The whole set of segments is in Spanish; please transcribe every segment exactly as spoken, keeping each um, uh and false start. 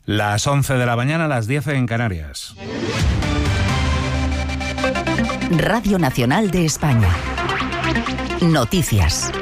Las once de la mañana, las diez en Canarias. Radio Nacional de España. Noticias.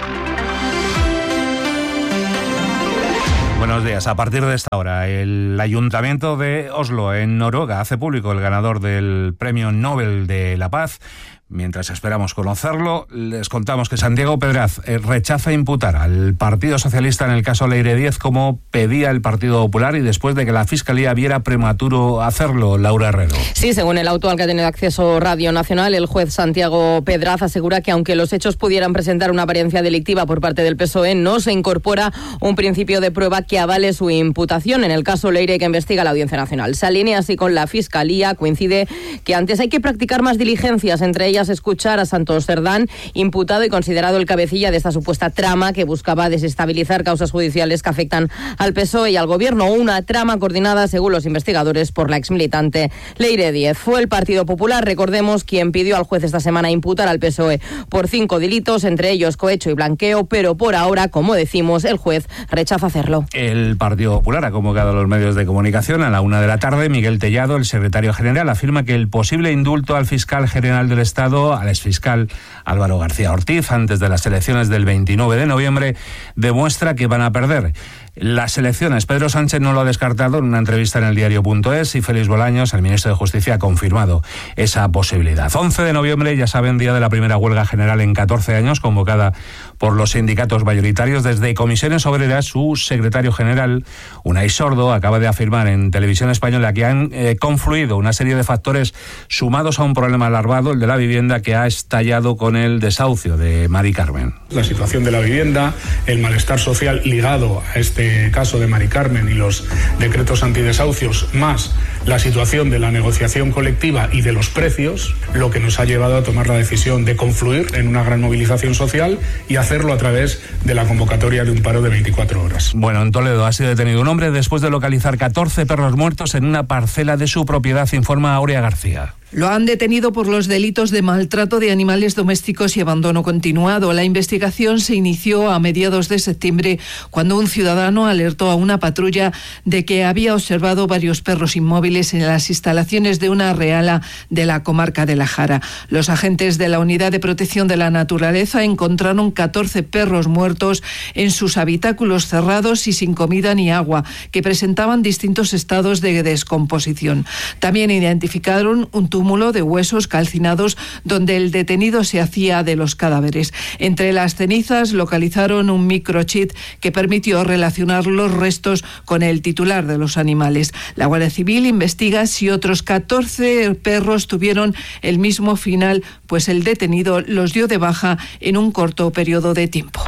Buenos días. A partir de esta hora, el Ayuntamiento de Oslo, en Noruega, hace público el ganador del Premio Nobel de la Paz. Mientras esperamos conocerlo, les contamos que Santiago Pedraz rechaza imputar al Partido Socialista en el caso Leire Díez como pedía el Partido Popular y después de que la Fiscalía viera prematuro hacerlo. Laura Herrero. Sí, según el auto al que ha tenido acceso Radio Nacional, el juez Santiago Pedraz asegura que aunque los hechos pudieran presentar una apariencia delictiva por parte del P S O E, no se incorpora un principio de prueba que avale su imputación. En el caso Leire, que investiga la Audiencia Nacional, se alinea así con la Fiscalía. Coincide que antes hay que practicar más diligencias, entre ellas escuchar a Santos Cerdán, imputado y considerado el cabecilla de esta supuesta trama que buscaba desestabilizar causas judiciales que afectan al P S O E y al Gobierno. Una trama coordinada, según los investigadores, por la exmilitante Leire Díez. Fue el Partido Popular, recordemos, quien pidió al juez esta semana imputar al P S O E por cinco delitos, entre ellos cohecho y blanqueo, pero por ahora, como decimos, el juez rechaza hacerlo. El Partido Popular ha convocado a los medios de comunicación a la una de la tarde. Miguel Tellado, el secretario general, afirma que el posible indulto al fiscal general del Estado, al exfiscal Álvaro García Ortiz, antes de las elecciones del veintinueve de noviembre, demuestra que van a perder las elecciones. Pedro Sánchez no lo ha descartado en una entrevista en el diario punto es y Félix Bolaños, el ministro de Justicia, ha confirmado esa posibilidad. once de noviembre, ya saben, día de la primera huelga general en catorce años, convocada por los sindicatos mayoritarios. Desde Comisiones Obreras, su secretario general, Unai Sordo, acaba de afirmar en Televisión Española que han eh, confluido una serie de factores sumados a un problema alarmado, el de la vivienda, que ha estallado con el desahucio de Mari Carmen. La situación de la vivienda, el malestar social ligado a este caso de Mari Carmen y los decretos antidesahucios, más la situación de la negociación colectiva y de los precios, lo que nos ha llevado a tomar la decisión de confluir en una gran movilización social y hacerlo a través de la convocatoria de un paro de veinticuatro horas. Bueno, en Toledo ha sido detenido un hombre después de localizar catorce perros muertos en una parcela de su propiedad, informa Aurea García. Lo han detenido por los delitos de maltrato de animales domésticos y abandono continuado. La investigación se inició a mediados de septiembre cuando un ciudadano alertó a una patrulla de que había observado varios perros inmóviles en las instalaciones de una reala de la comarca de La Jara. Los agentes de la Unidad de Protección de la Naturaleza encontraron catorce perros muertos en sus habitáculos cerrados y sin comida ni agua, que presentaban distintos estados de descomposición. También identificaron un túmulo de huesos calcinados donde el detenido se hacía de los cadáveres. Entre las cenizas localizaron un microchip que permitió relacionar los restos con el titular de los animales. La Guardia Civil investiga si otros catorce perros tuvieron el mismo final, pues el detenido los dio de baja en un corto periodo de tiempo.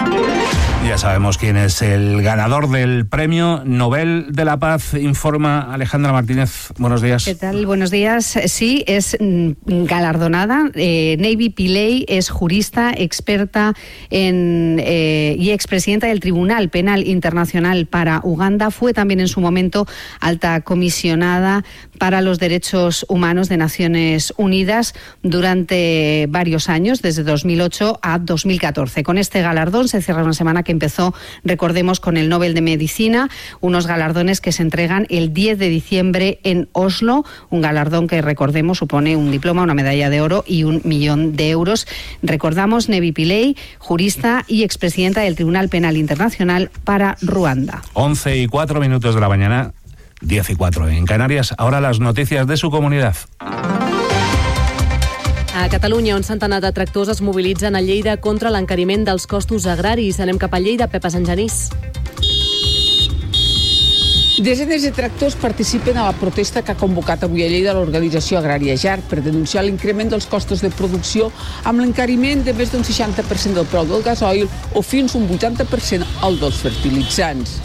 Ya sabemos quién es el ganador del Premio Nobel de la Paz, informa Alejandra Martínez. Buenos días. ¿Qué tal? Buenos días. Sí, es galardonada. Eh, Navy Pillay es jurista, experta en, eh, y expresidenta del Tribunal Penal Internacional para Uganda. Fue también en su momento alta comisionada para los derechos humanos de Naciones Unidas durante varios años, desde dos mil ocho a dos mil catorce. Con este galardón se cierra una semana que empezó, recordemos, con el Nobel de Medicina, unos galardones que se entregan el diez de diciembre en Oslo, un galardón que, recordemos, supone un diploma, una medalla de oro y un millón de euros. Recordamos, Navy Pillay, jurista y expresidenta del Tribunal Penal Internacional para Ruanda. once y cuatro minutos de la mañana, diez y cuatro en Canarias. Ahora las noticias de su comunidad. A Catalunya, un centenar de tractors es mobilitzen a Lleida contra l'encariment dels costos agraris. Anem cap a Lleida, Pepa Sant Genís. Desenes de tractors participen a la protesta que ha convocat avui a Lleida l'organització agrària JARC per denunciar l'increment dels costos de producció amb l'encariment de més d'un seixanta per cent del preu del gasoil o fins un vuitanta per cent el dels fertilitzants.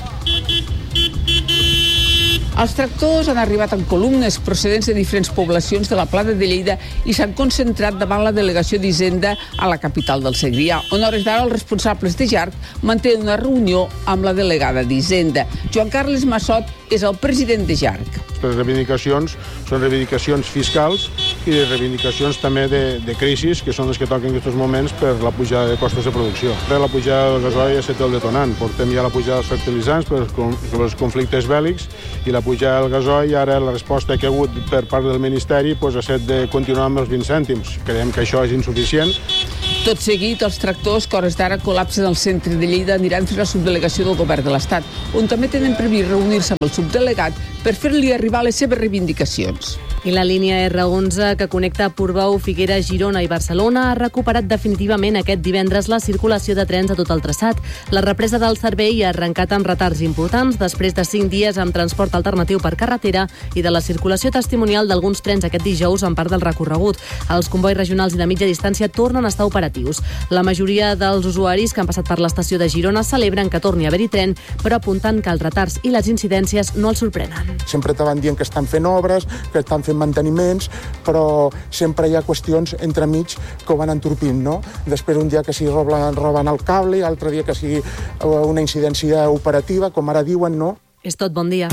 Els tractors han arribat en columnes procedents de diferents poblacions de la Plana de Lleida i s'han concentrat davant la delegació d'Hisenda a la capital del Segrià, on a hores d'ara els responsables de JARC mantenen una reunió amb la delegada d'Hisenda. Joan Carles Massot és el president de JARC. Les reivindicacions són reivindicacions fiscals i de reivindicacions també de, de crisis, que són les que toquen en aquests moments per la pujada de costos de producció. Per la pujada del gasoil ja s'ha el detonant. Portem ja la pujada dels fertilitzants per els conflictes bèl·lics i la pujada del gasoil, i ara la resposta que ha hagut per part del Ministeri pues, ha estat de continuar amb els vint cèntims. Creiem que això és insuficient. Tot seguit, els tractors que a hores d'ara col·lapsen al centre de Lleida aniran fins a la subdelegació del Govern de l'Estat, on també tenen previst reunir-se amb el subdelegat per fer-li arribar les seves reivindicacions. I la línia erre onze, que connecta Portbou, Figueres, Girona i Barcelona, ha recuperat definitivament aquest divendres la circulació de trens a tot el traçat. La represa del servei ha arrencat amb retards importants després de cinc dies amb transport alternatiu per carretera i de la circulació testimonial d'alguns trens aquest dijous en part del recorregut. Els convois regionals i de mitja distància tornen a estar operatius. La majoria dels usuaris que han passat per l'estació de Girona celebren que torni a haver-hi tren, però apuntant que els retards i les incidències no els sorprenen. Sempre estaven dient que estan fent obres, que estan fent manteniments, però sempre hi ha qüestions entremig que ho van entorpint, no? Després un dia que s'hi roben, roben el cable, l'altre dia que sigui una incidència operativa, com ara diuen, no? És tot, bon dia.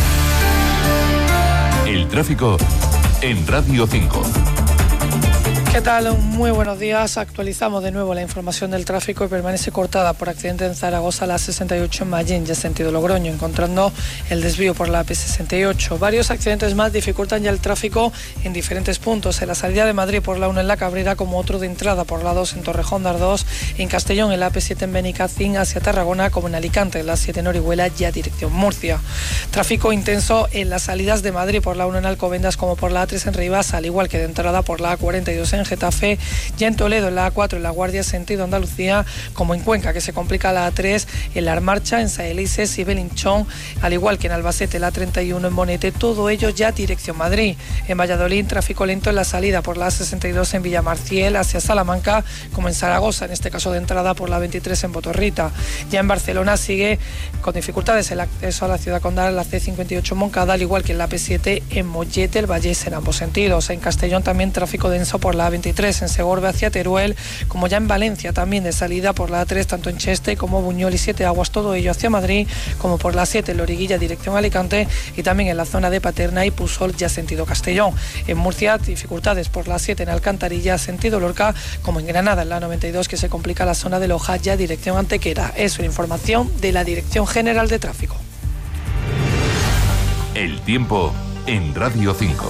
El tráfico en Radio cinco. ¿Qué tal? Muy buenos días. Actualizamos de nuevo la información del tráfico y permanece cortada por accidente en Zaragoza la sesenta y ocho en Mallín, ya sentido Logroño, encontrando el desvío por la A P sesenta y ocho. Varios accidentes más dificultan ya el tráfico en diferentes puntos. En la salida de Madrid por la uno en La Cabrera, como otro de entrada por la dos en Torrejón de Ardoz, en Castellón en la A P siete en Benicacín hacia Tarragona, como en Alicante en la siete en Orihuela, ya dirección Murcia. Tráfico intenso en las salidas de Madrid por la uno en Alcobendas, como por la A tres en Rivas, al igual que de entrada por la A cuarenta y dos en Getafe, ya en Toledo en la A cuatro en La Guardia sentido Andalucía, como en Cuenca, que se complica la A tres en La Armarcha, en Saelices y Belinchón, al igual que en Albacete la A treinta y uno en Bonete, todo ello ya dirección Madrid. En Valladolid, tráfico lento en la salida por la A sesenta y dos en Villamarciel hacia Salamanca, como en Zaragoza, en este caso de entrada por la veintitrés en Botorrita. Ya en Barcelona sigue con dificultades el acceso a la ciudad condal, la C cincuenta y ocho en Moncada, al igual que en la A P siete en Mollete, el Vallés en ambos sentidos. En Castellón también tráfico denso por la A veintitrés en Segorbe hacia Teruel, como ya en Valencia también de salida por la A tres tanto en Cheste como Buñol y Siete Aguas, todo ello hacia Madrid, como por la siete en Loriguilla dirección Alicante, y también en la zona de Paterna y Pusol ya sentido Castellón. En Murcia dificultades por la siete en Alcantarilla sentido Lorca, como en Granada en la noventa y dos, que se complica la zona de Loja ya dirección Antequera. Es una información de la Dirección General de Tráfico. El tiempo en Radio cinco.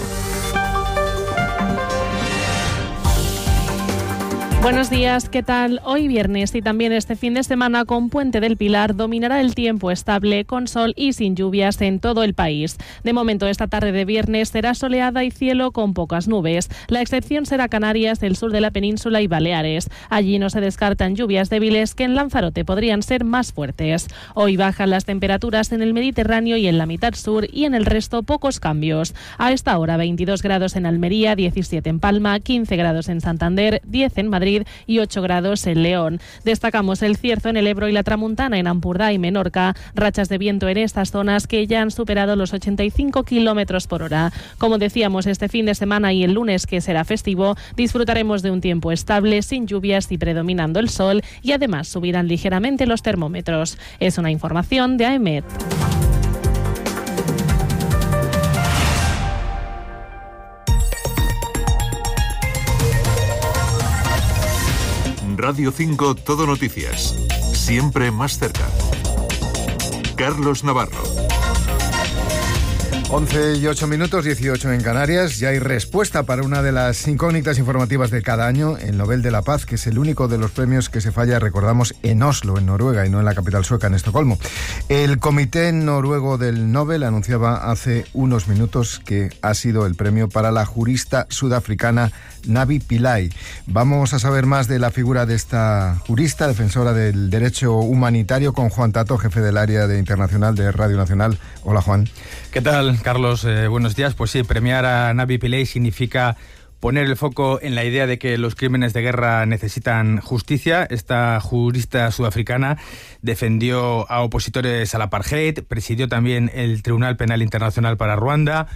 Buenos días, ¿qué tal? Hoy viernes y también este fin de semana con Puente del Pilar dominará el tiempo estable con sol y sin lluvias en todo el país. De momento esta tarde de viernes será soleada y cielo con pocas nubes. La excepción será Canarias, el sur de la península y Baleares. Allí no se descartan lluvias débiles que en Lanzarote podrían ser más fuertes. Hoy bajan las temperaturas en el Mediterráneo y en la mitad sur, y en el resto pocos cambios. A esta hora veintidós grados en Almería, diecisiete en Palma, quince grados en Santander, diez en Madrid y ocho grados en León. Destacamos el cierzo en el Ebro y la Tramuntana en Ampurdá y Menorca, rachas de viento en estas zonas que ya han superado los ochenta y cinco kilómetros por hora. Como decíamos, este fin de semana y el lunes, que será festivo, disfrutaremos de un tiempo estable, sin lluvias y predominando el sol, y además subirán ligeramente los termómetros. Es una información de A E M E T. Radio cinco Todo Noticias. Siempre más cerca. Carlos Navarro. once y ocho minutos, dieciocho en Canarias. Ya hay respuesta para una de las incógnitas informativas de cada año, el Nobel de la Paz, que es el único de los premios que se falla, recordamos, en Oslo, en Noruega, y no en la capital sueca, en Estocolmo. El Comité Noruego del Nobel anunciaba hace unos minutos que ha sido el premio para la jurista sudafricana Navi Pillay. Vamos a saber más de la figura de esta jurista, defensora del derecho humanitario, con Juan Tato, jefe del área de internacional de Radio Nacional. Hola, Juan. ¿Qué tal, Carlos? Eh, buenos días. Pues sí, premiar a Navi Pillay significa poner el foco en la idea de que los crímenes de guerra necesitan justicia. Esta jurista sudafricana defendió a opositores al apartheid, presidió también el Tribunal Penal Internacional para Ruanda,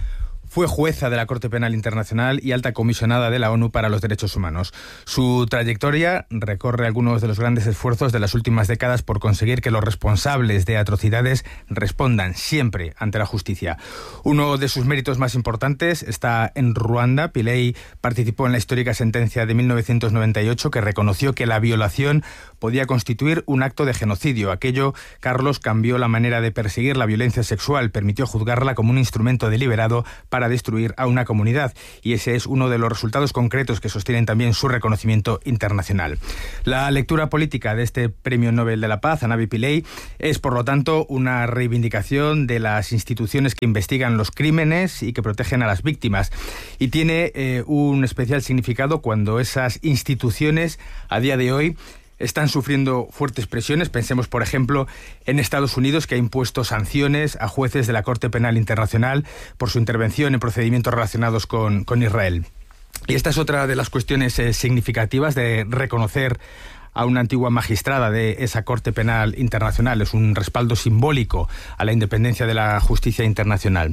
Fue jueza de la Corte Penal Internacional y alta comisionada de la ONU para los Derechos Humanos. Su trayectoria recorre algunos de los grandes esfuerzos de las últimas décadas por conseguir que los responsables de atrocidades respondan siempre ante la justicia. Uno de sus méritos más importantes está en Ruanda. Pillay participó en la histórica sentencia de mil novecientos noventa y ocho que reconoció que la violación podía constituir un acto de genocidio. Aquello, Carlos, cambió la manera de perseguir la violencia sexual, permitió juzgarla como un instrumento deliberado para destruir a una comunidad, y ese es uno de los resultados concretos que sostienen también su reconocimiento internacional. La lectura política de este Premio Nobel de la Paz a Navi Pillay es, por lo tanto, una reivindicación de las instituciones que investigan los crímenes y que protegen a las víctimas, y tiene eh, un especial significado cuando esas instituciones a día de hoy están sufriendo fuertes presiones. Pensemos, por ejemplo, en Estados Unidos, que ha impuesto sanciones a jueces de la Corte Penal Internacional por su intervención en procedimientos relacionados con, con Israel. Y esta es otra de las cuestiones eh, significativas de reconocer a una antigua magistrada de esa Corte Penal Internacional. Es un respaldo simbólico a la independencia de la justicia internacional.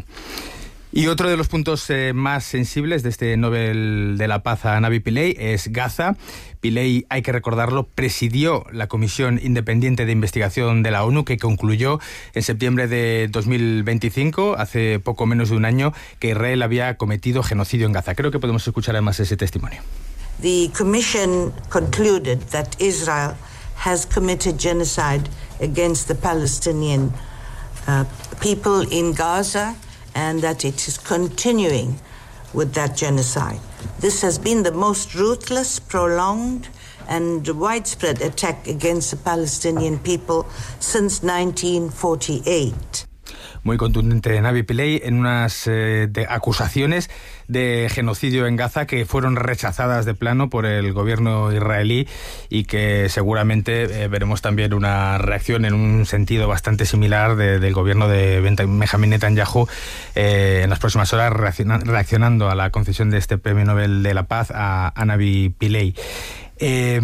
Y otro de los puntos eh, más sensibles de este Nobel de la Paz a Navi Pillay es Gaza. Pillay, hay que recordarlo, presidió la Comisión Independiente de Investigación de la ONU, que concluyó en septiembre de dos mil veinticinco, hace poco menos de un año, que Israel había cometido genocidio en Gaza. Creo que podemos escuchar además ese testimonio. The Commission concluded that Israel has committed genocide against the Palestinian uh, people in Gaza, and that it is continuing with that genocide. This has been the most ruthless, prolonged, and widespread attack against the Palestinian people since nineteen forty-eight. Muy contundente Navi Pillay en unas eh, de acusaciones de genocidio en Gaza que fueron rechazadas de plano por el gobierno israelí, y que seguramente eh, veremos también una reacción en un sentido bastante similar de, del gobierno de Benjamin Netanyahu eh, en las próximas horas, reacciona, reaccionando a la concesión de este Premio Nobel de la Paz a, a Navi Pillay. Eh,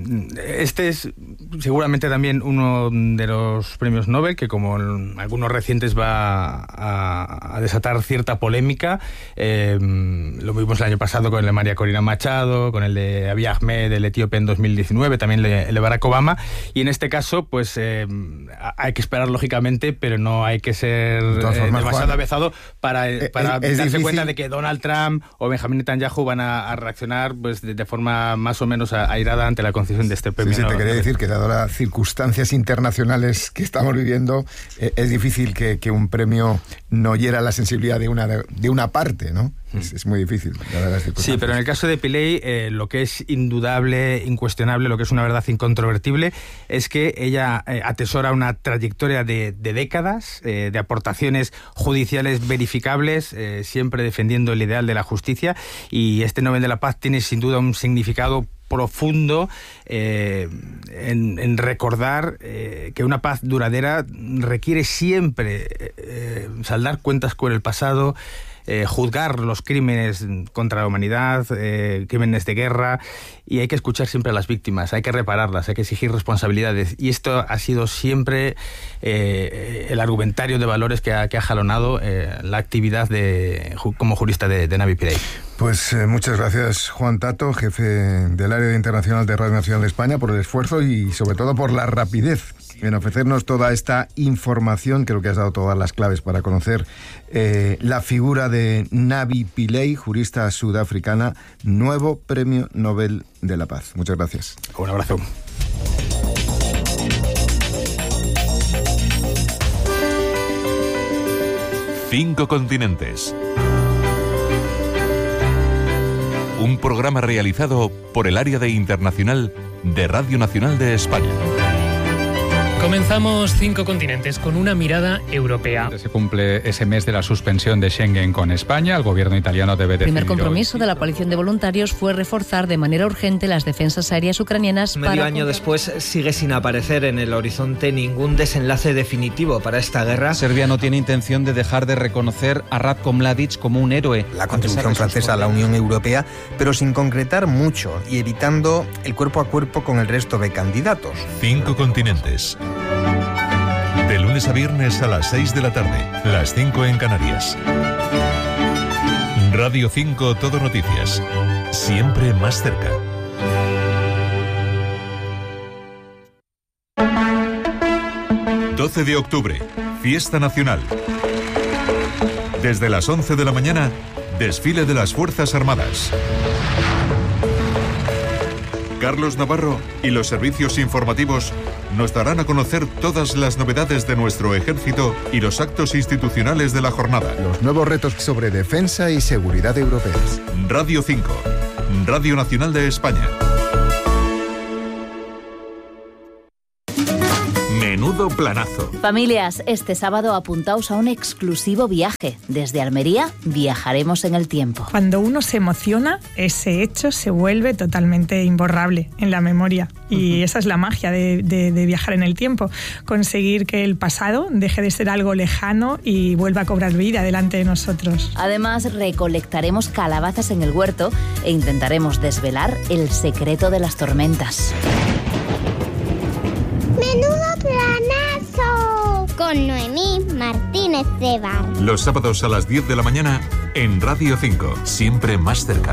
este es seguramente también uno de los premios Nobel que, como algunos recientes, va a, a desatar cierta polémica. Eh, lo vimos el año pasado con el de María Corina Machado, con el de Abiy Ahmed, el etíope, en dos mil diecinueve, también el de Barack Obama, y en este caso pues eh, hay que esperar lógicamente, pero no hay que ser eh, demasiado Juan, avezado para, para es, es darse difícil. cuenta de que Donald Trump o Benjamin Netanyahu van a, a reaccionar pues de, de forma más o menos airada ante la concesión de este premio. Sí, sí, te quería decir que, dado las circunstancias internacionales que estamos viviendo, eh, es difícil que, que un premio no hiera la sensibilidad de una, de una parte, ¿no? Es, es muy difícil. Sí, pero en el caso de Pillay, eh, lo que es indudable, incuestionable, lo que es una verdad incontrovertible, es que ella eh, atesora una trayectoria de, de décadas, eh, de aportaciones judiciales verificables, eh, siempre defendiendo el ideal de la justicia, y este Nobel de la Paz tiene sin duda un significado profundo eh, en, en recordar eh, que una paz duradera requiere siempre eh, saldar cuentas con el pasado, eh, juzgar los crímenes contra la humanidad, eh, crímenes de guerra, y hay que escuchar siempre a las víctimas, hay que repararlas, hay que exigir responsabilidades, y esto ha sido siempre eh, el argumentario de valores que ha, que ha jalonado eh, la actividad de, como jurista de, de Navi Pillay. Pues eh, muchas gracias, Juan Tato, jefe del área internacional de Radio Nacional de España, por el esfuerzo y sobre todo por la rapidez en ofrecernos toda esta información. Creo que has dado todas las claves para conocer eh, la figura de Navi Pillay, jurista sudafricana, nuevo Premio Nobel de la Paz. Muchas gracias. Un abrazo. Cinco continentes. Un programa realizado por el área de internacional de Radio Nacional de España. Comenzamos Cinco Continentes con una mirada europea. Se cumple ese mes de la suspensión de Schengen con España. El gobierno italiano debe decidir. El primer compromiso hoy de la coalición de voluntarios fue reforzar de manera urgente las defensas aéreas ucranianas. Medio para año después sigue sin aparecer en el horizonte ningún desenlace definitivo para esta guerra. Serbia no tiene intención de dejar de reconocer a Ratko Mladic como un héroe. La contribución francesa a la Unión Europea, pero sin concretar mucho y evitando el cuerpo a cuerpo con el resto de candidatos. Cinco continentes. De lunes a viernes a las seis de la tarde, las cinco en Canarias. Radio cinco Todo Noticias. Siempre más cerca. doce de octubre, Fiesta Nacional. Desde las once de la mañana, desfile de las Fuerzas Armadas. Carlos Navarro y los servicios informativos nos darán a conocer todas las novedades de nuestro ejército y los actos institucionales de la jornada. Los nuevos retos sobre defensa y seguridad europeas. Radio cinco, Radio Nacional de España. Menudo planazo. Familias, este sábado apuntaos a un exclusivo viaje. Desde Almería viajaremos en el tiempo. Cuando uno se emociona, ese hecho se vuelve totalmente imborrable en la memoria. Y uh-huh. esa es la magia de, de, de viajar en el tiempo. Conseguir que el pasado deje de ser algo lejano y vuelva a cobrar vida delante de nosotros. Además, recolectaremos calabazas en el huerto e intentaremos desvelar el secreto de las tormentas. ¡Menudo planazo! Con Noemí Martínez de Bar. Los sábados a las diez de la mañana en Radio cinco. Siempre más cerca.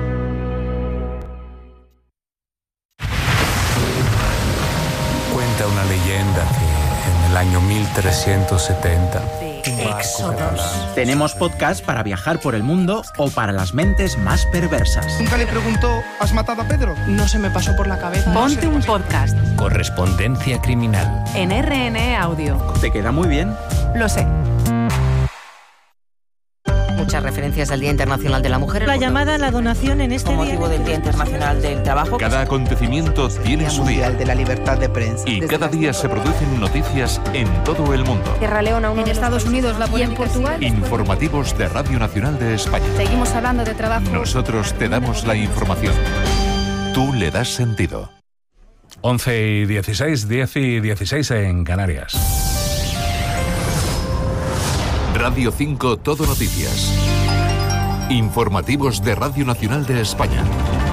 Cuenta una leyenda que en el año mil trescientos setenta... Éxodos. Tenemos podcast para viajar por el mundo o para las mentes más perversas. Nunca le preguntó, ¿has matado a Pedro? No se me pasó por la cabeza. Ponte un podcast. Correspondencia criminal. En R N E Audio. ¿Te queda muy bien? Lo sé. Muchas referencias al Día Internacional de la Mujer. La llamada a la donación en este con día. motivo del Día Internacional del Trabajo. Cada acontecimiento tiene su día. de la libertad de prensa. Y cada día se producen noticias en todo el mundo. Sierra Leona, en Estados Unidos, la y en Portugal. Informativos de Radio Nacional de España. Seguimos hablando de trabajo. Nosotros te damos la información. Tú le das sentido. once y dieciséis, diez y dieciséis en Canarias. Radio cinco Todo Noticias. Informativos de Radio Nacional de España.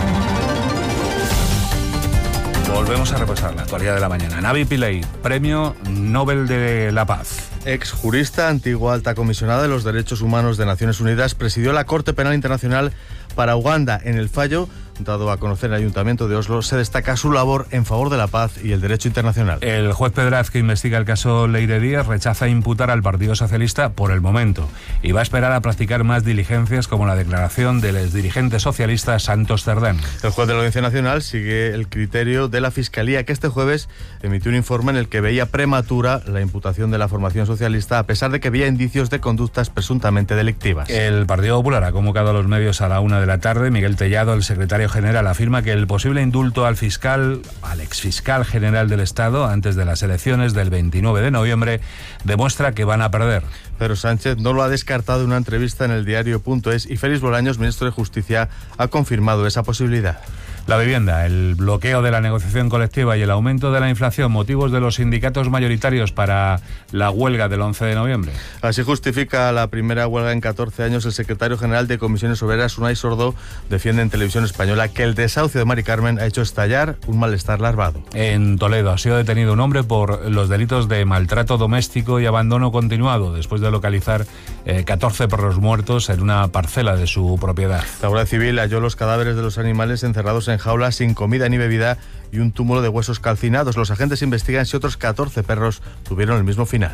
Volvemos a repasar la actualidad de la mañana. Navi Pillay, Premio Nobel de la Paz. Ex jurista, antigua alta comisionada de los Derechos Humanos de Naciones Unidas, presidió la Corte Penal Internacional para Uganda. En el fallo, dado a conocer el Ayuntamiento de Oslo, se destaca su labor en favor de la paz y el derecho internacional. El juez Pedraz, que investiga el caso Leire Díaz, rechaza imputar al Partido Socialista por el momento y va a esperar a practicar más diligencias, como la declaración del exdirigente socialista Santos Cerdán. El juez de la Audiencia Nacional sigue el criterio de la Fiscalía, que este jueves emitió un informe en el que veía prematura la imputación de la formación socialista, a pesar de que había indicios de conductas presuntamente delictivas. El Partido Popular ha convocado a los medios a la una de la tarde. Miguel Tellado, el secretario general, afirma que el posible indulto al fiscal, al exfiscal general del Estado, antes de las elecciones del veintinueve de noviembre, demuestra que van a perder. Pedro Sánchez no lo ha descartado en una entrevista en el diario punto es y Félix Bolaños, ministro de Justicia, ha confirmado esa posibilidad. La vivienda, el bloqueo de la negociación colectiva y el aumento de la inflación, motivos de los sindicatos mayoritarios para la huelga del once de noviembre. Así justifica la primera huelga en catorce años el secretario general de Comisiones Obreras, Unai Sordo, defiende en Televisión Española que el desahucio de Mari Carmen ha hecho estallar un malestar larvado. En Toledo ha sido detenido un hombre por los delitos de maltrato doméstico y abandono continuado, después de localizar eh, catorce perros muertos en una parcela de su propiedad. La Guardia Civil halló los cadáveres de los animales encerrados en jaulas sin comida ni bebida y un túmulo de huesos calcinados. Los agentes investigan si otros catorce perros tuvieron el mismo final.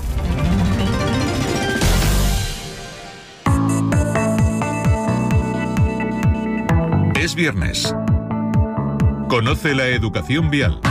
Es viernes. Conoce la educación vial.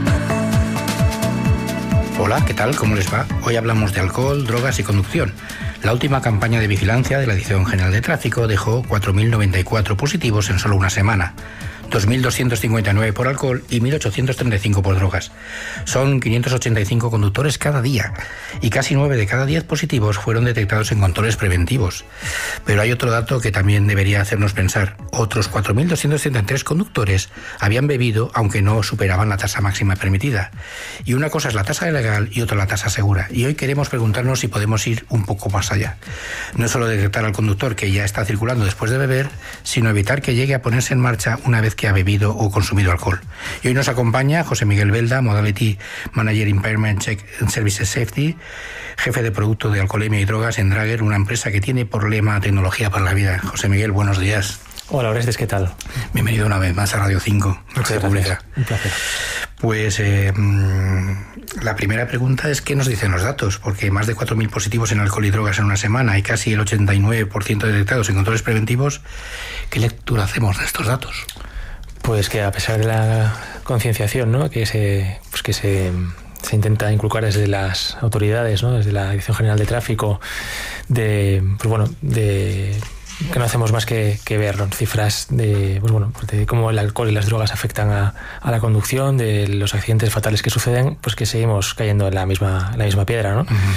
Hola, ¿qué tal? ¿Cómo les va? Hoy hablamos de alcohol, drogas y conducción. La última campaña de vigilancia de la Dirección General de Tráfico dejó cuatro mil noventa y cuatro positivos en solo una semana. dos mil doscientos cincuenta y nueve por alcohol y mil ochocientos treinta y cinco por drogas. Son quinientos ochenta y cinco conductores cada día y casi nueve de cada diez positivos fueron detectados en controles preventivos. Pero hay otro dato que también debería hacernos pensar. Otros cuatro mil doscientos treinta y tres conductores habían bebido aunque no superaban la tasa máxima permitida. Y una cosa es la tasa legal y otra la tasa segura. Y hoy queremos preguntarnos si podemos ir un poco más allá. No solo detectar al conductor que ya está circulando después de beber, sino evitar que llegue a ponerse en marcha una vez que ha bebido o consumido alcohol. Y hoy nos acompaña José Miguel Belda, Modality Manager Impairment Check and Services Safety, jefe de producto de alcoholemia y drogas en Drager, una empresa que tiene por lema tecnología para la vida. José Miguel, buenos días. Hola, Orestes, ¿qué tal? Bienvenido una vez más a Radio cinco. Muchas gracias. Un placer. Pues eh, la primera pregunta es ¿qué nos dicen los datos? Porque más de cuatro mil positivos en alcohol y drogas en una semana y casi el ochenta y nueve por ciento detectados en controles preventivos. ¿Qué lectura hacemos de estos datos? Pues que a pesar de la concienciación, ¿no?, que se, pues que se, se intenta inculcar desde las autoridades, ¿no?, desde la Dirección General de Tráfico, de, pues bueno, de que no hacemos más que, que ver, ¿no?, cifras de, pues bueno, de cómo el alcohol y las drogas afectan a, a la conducción, de los accidentes fatales que suceden, pues que seguimos cayendo en la misma, en la misma piedra, ¿no? Uh-huh.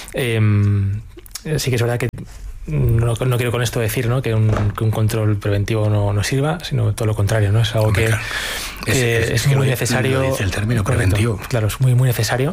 eh, sí que es verdad que No, no quiero con esto decir, ¿no?, que, un, que un control preventivo no, no sirva, sino todo lo contrario, ¿no? Es algo que, claro, que es, es, es muy necesario. Lo dice el término preventivo. Correcto, claro, es muy, muy necesario.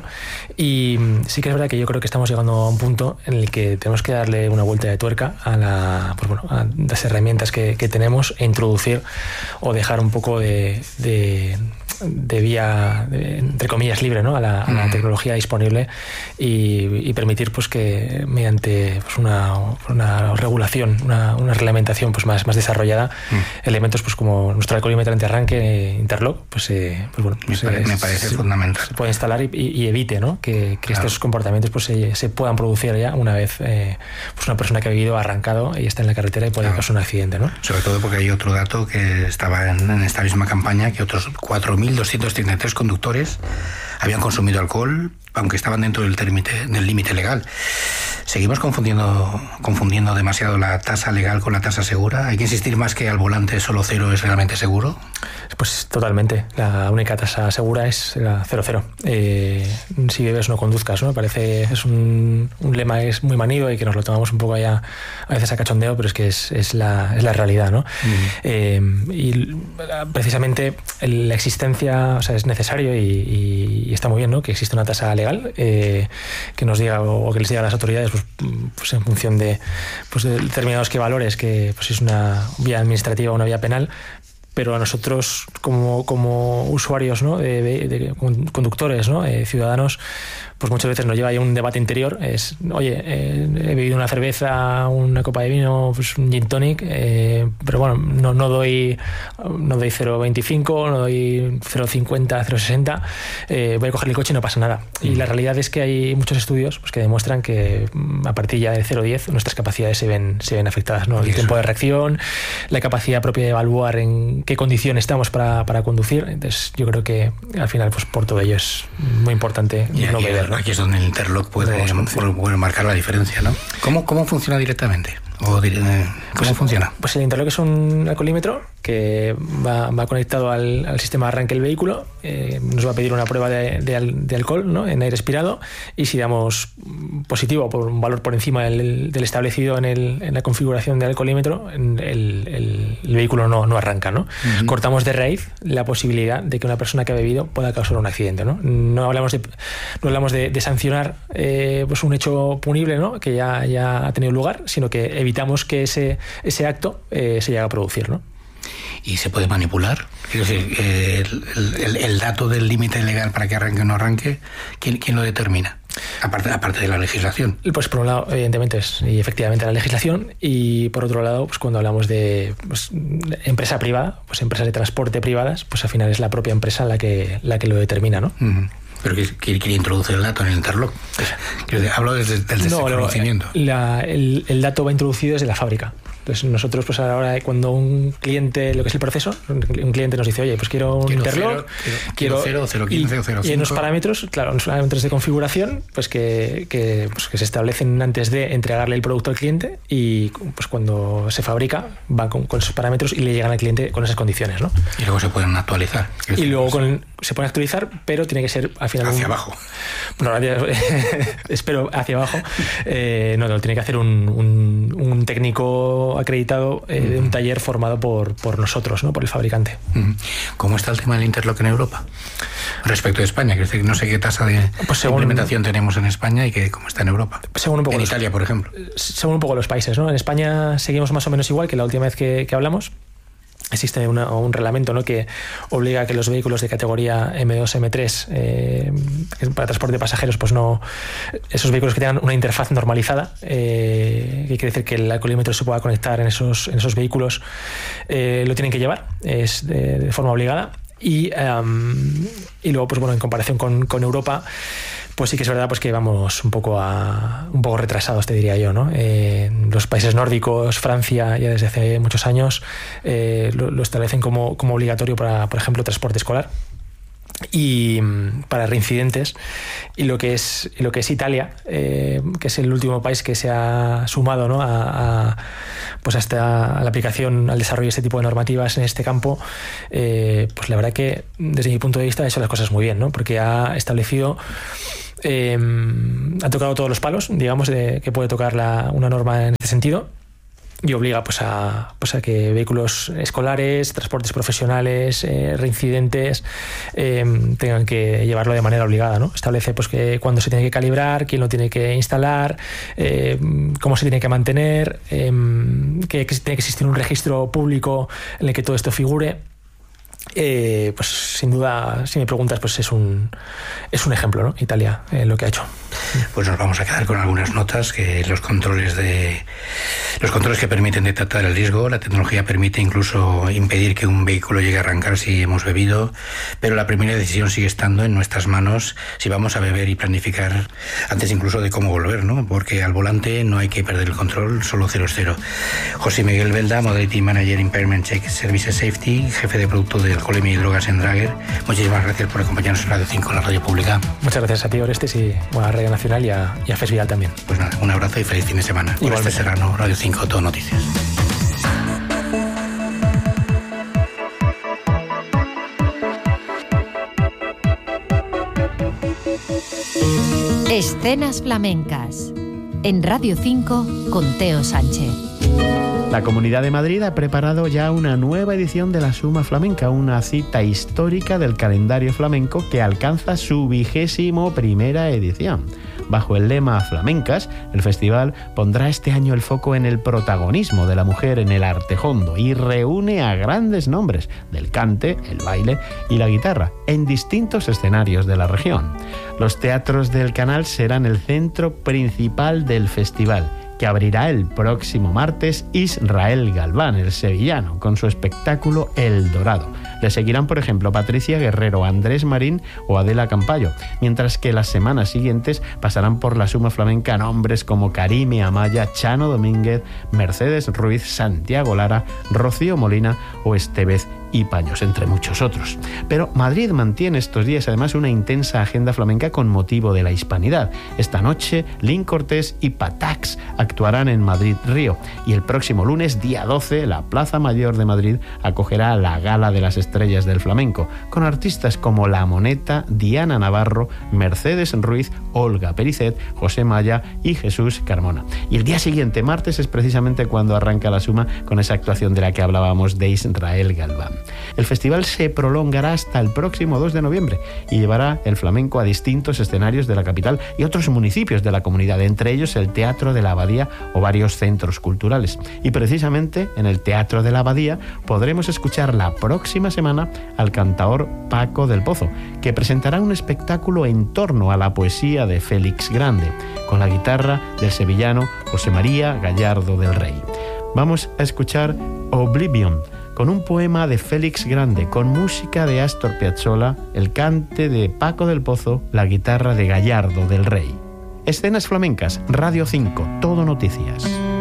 Y sí que es verdad que yo creo que estamos llegando a un punto en el que tenemos que darle una vuelta de tuerca a, la, pues bueno, a las herramientas que, que tenemos e introducir o dejar un poco de, de de vía, de, entre comillas, libre, ¿no?, a la, a la mm. tecnología disponible y, y permitir pues que mediante pues, una, una regulación, una, una reglamentación pues más, más desarrollada, mm. elementos pues como nuestro alcoholímetro antiarranque Interlock, pues, eh, pues bueno, pues, me, pare, eh, me parece se, fundamental. Se puede instalar y, y, y evite, ¿no?, que, que claro. estos comportamientos pues se, se puedan producir ya una vez eh, pues una persona que ha vivido arrancado y está en la carretera y puede claro. causar un accidente, ¿no? Sobre todo porque hay otro dato que estaba en, en esta misma campaña, que otros cuatro mil doscientos treinta y tres conductores habían consumido alcohol, aunque estaban dentro del del límite legal. ¿Seguimos confundiendo, confundiendo demasiado la tasa legal con la tasa segura? ¿Hay que insistir más que al volante solo cero es realmente seguro? Pues totalmente. La única tasa segura es la cero cero. Eh, si bebes no conduzcas, ¿no? Parece, es un, un lema que es muy manido y que nos lo tomamos un poco allá a veces a cachondeo, pero es que es, es, la, es la realidad, ¿no? Uh-huh. eh, y precisamente la existencia, o sea, es necesario y, y, y está muy bien, ¿no?, que existe una tasa legal eh, que nos diga o que les diga a las autoridades pues, pues en función de, pues de determinados que valores, que pues es una vía administrativa o una vía penal. Pero a nosotros como, como usuarios, ¿no?, de, de, de conductores, ¿no?, eh, ciudadanos, pues muchas veces nos lleva ahí un debate interior. Es, oye, eh, he bebido una cerveza, una copa de vino, pues un gin tonic, eh, pero bueno, no, no doy no doy cero coma veinticinco, no doy cero coma cincuenta, cero coma sesenta, eh, voy a coger el coche y no pasa nada. Y la realidad es que hay muchos estudios pues, que demuestran que a partir ya de cero coma diez nuestras capacidades se ven, se ven afectadas, ¿no? El tiempo de reacción, la capacidad propia de evaluar en qué condición estamos para, para conducir. Entonces yo creo que al final pues por todo ello es muy importante y no aquí, beber, ¿no? Aquí es donde el Interlock puede, puede marcar la diferencia, ¿no? ¿Cómo, cómo funciona directamente? ¿O dire, ¿Cómo pues, funciona? Pues el Interlock es un alcoholímetro que va, va conectado al, al sistema de arranque del vehículo, eh, nos va a pedir una prueba de, de, de alcohol, ¿no?, en aire expirado, y si damos positivo por un valor por encima del, del establecido en, el, en la configuración del alcoholímetro, el, el, el vehículo no, no arranca, ¿no? Uh-huh. Cortamos de raíz la posibilidad de que una persona que ha bebido pueda causar un accidente, ¿no? No hablamos de, no hablamos de, de sancionar eh, pues un hecho punible, ¿no?, que ya, ya ha tenido lugar, sino que evitamos que ese, ese acto eh, se llegue a producir, ¿no? ¿Y se puede manipular? Quiero decir, eh, el, el, el dato del límite legal para que arranque o no arranque, ¿quién, quién lo determina? Aparte, aparte de la legislación. Pues por un lado, evidentemente, es y efectivamente la legislación, y por otro lado, pues cuando hablamos de pues, empresa privada, pues empresas de transporte privadas, pues al final es la propia empresa la que, la que lo determina, ¿no? Uh-huh. Pero ¿quién quiere introducir el dato en el Interlock? Pues, hablo desde, desde no, ese conocimiento. La, el, el dato va introducido desde la fábrica. Entonces nosotros pues ahora cuando un cliente, lo que es el proceso, un cliente nos dice, oye, pues quiero un quiero Interlock, cero, quiero cero, cero quince o cero cinco. Y en los parámetros, claro, unos parámetros de configuración, pues que, que, pues que se establecen antes de entregarle el producto al cliente, y pues cuando se fabrica van con, con esos parámetros y le llegan al cliente con esas condiciones, ¿no? Y luego se pueden actualizar. Y luego con, se pueden actualizar, pero tiene que ser al final hacia un, abajo. Bueno, espero hacia abajo. Eh, no, no, tiene que hacer un, un, un técnico acreditado eh, de un taller formado por, por nosotros, ¿no?, por el fabricante. ¿Cómo está el tema del Interlock en Europa respecto a España? Quiero decir, no sé qué tasa de pues según, implementación tenemos en España y que, cómo está en Europa. Según un poco en los, Italia, por ejemplo. Según un poco los países, ¿no? En España seguimos más o menos igual que la última vez que, que hablamos. existe una, un reglamento, ¿no?, que obliga a que los vehículos de categoría eme dos, eme tres eh, para transporte de pasajeros, pues no, esos vehículos que tengan una interfaz normalizada, eh, que quiere decir que el alcoholímetro se pueda conectar en esos, en esos vehículos, eh, lo tienen que llevar, es de, de forma obligada. Y, um, y luego, pues bueno, en comparación con, con Europa, pues sí que es verdad pues que vamos un poco a un poco retrasados, te diría yo, ¿no? Eh, los países nórdicos, Francia, ya desde hace muchos años eh, lo, lo establecen como, como obligatorio para, por ejemplo, transporte escolar y para reincidentes, y lo que es y lo que es Italia, eh, que es el último país que se ha sumado, ¿no?, a, a pues hasta a la aplicación, al desarrollo de este tipo de normativas en este campo, eh, pues la verdad que desde mi punto de vista ha hecho las cosas muy bien, ¿no?, porque ha establecido eh, ha tocado todos los palos, digamos, de que puede tocar la, una norma en este sentido. Y obliga pues a, pues a que vehículos escolares, transportes profesionales, eh, reincidentes, eh, tengan que llevarlo de manera obligada, ¿no? Establece pues que cuándo se tiene que calibrar, quién lo tiene que instalar, eh, cómo se tiene que mantener, eh, que, que tiene que existir un registro público en el que todo esto figure. Eh, pues sin duda, si me preguntas, pues es un es un ejemplo, ¿no?, Italia, eh, lo que ha hecho. Pues nos vamos a quedar con algunas notas, que los controles de los controles que permiten detectar el riesgo. La tecnología permite incluso impedir que un vehículo llegue a arrancar si hemos bebido, pero la primera decisión sigue estando en nuestras manos si vamos a beber, y planificar antes incluso de cómo volver, ¿no?, porque al volante no hay que perder el control, solo cero cero. José Miguel Belda, Modality Manager Impairment Check Services Safety, jefe de producto de alcoholemia y drogas en Drager. Muchísimas gracias por acompañarnos en Radio cinco, la radio pública. Muchas gracias a ti, Orestes, y bueno, a Radio Nacional y a, y a Fes Vial también. Pues nada, un abrazo y feliz fin de semana. Igualmente. Orestes Serrano, Radio cinco, Todo Noticias. Escenas flamencas en Radio cinco con Teo Sánchez. La Comunidad de Madrid ha preparado ya una nueva edición de la Suma Flamenca, una cita histórica del calendario flamenco que alcanza su vigésimo primera edición. Bajo el lema Flamencas, el festival pondrá este año el foco en el protagonismo de la mujer en el arte hondo y reúne a grandes nombres del cante, el baile y la guitarra en distintos escenarios de la región. Los teatros del Canal serán el centro principal del festival, que abrirá el próximo martes Israel Galván, el sevillano, con su espectáculo El Dorado. Le seguirán, por ejemplo, Patricia Guerrero, Andrés Marín o Adela Campayo, mientras que las semanas siguientes pasarán por la Suma Flamenca nombres como Karime Amaya, Chano Domínguez, Mercedes Ruiz, Santiago Lara, Rocío Molina o Estevez y Paños, entre muchos otros. Pero Madrid mantiene estos días además una intensa agenda flamenca con motivo de la hispanidad. Esta noche Lin Cortés y Patax actuarán en Madrid Río, y el próximo lunes, día doce, la Plaza Mayor de Madrid acogerá la Gala de las Estrellas del Flamenco, con artistas como La Moneta, Diana Navarro, Mercedes Ruiz, Olga Pericet, José Maya y Jesús Carmona. Y el día siguiente, martes, es precisamente cuando arranca la Suma, con esa actuación de la que hablábamos de Israel Galván. El festival se prolongará hasta el próximo dos de noviembre y llevará el flamenco a distintos escenarios de la capital y otros municipios de la comunidad, entre ellos el Teatro de la Abadía o varios centros culturales. Y precisamente en el Teatro de la Abadía podremos escuchar la próxima semana al cantaor Paco del Pozo, que presentará un espectáculo en torno a la poesía de Félix Grande, con la guitarra del sevillano José María Gallardo del Rey. Vamos a escuchar Oblivion, con un poema de Félix Grande, con música de Astor Piazzolla, el cante de Paco del Pozo, la guitarra de Gallardo del Rey. Escenas flamencas, Radio cinco, Todo Noticias.